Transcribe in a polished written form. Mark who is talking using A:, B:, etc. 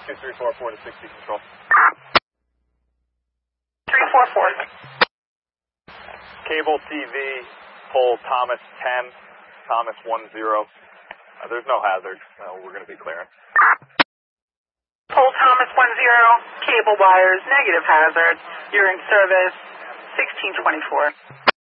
A: 2344 to 60 control.
B: 344.
A: Cable TV, pole Thomas 10, Thomas 10. There's no hazard. We're going to be clearing.
B: Pole Thomas 10, cable wires, negative hazard. You're in service, 1624.